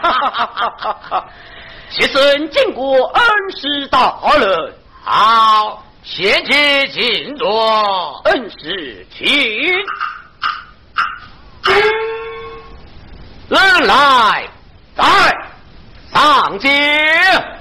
妾身见过恩师大人。 好，贤妻请坐。 恩师请。 人来， 在上街。